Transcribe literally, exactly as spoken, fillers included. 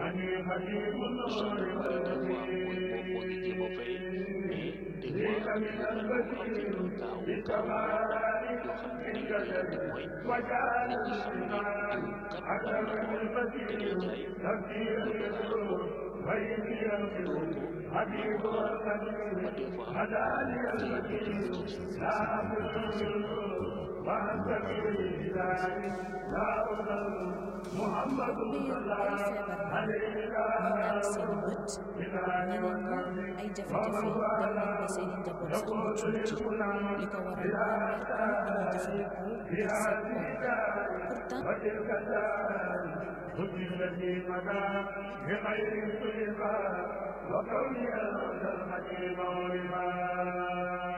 histoire yu bari des fois mooy boo boo di jéem a fay mais des fois yu mel noonu am fi ñu gaaw gaaw yoo xam ne li koy indi mooy nit ñi xam ne diw kat am na or te day jaay ñu tegal la ko dóor ko may ko xaar ba des fois day utiliser ci utiliser ku biir ay feebar la ñi ñàkk seeni bët ñeneen ñi ay jafe-jafe dem nañ ba seeni njaboot sax muccuñ ci li ko waral mooy ñàkk bi ñuy jëfandikoo ngir seet pourtant وقولي أنت الحكيم والإمام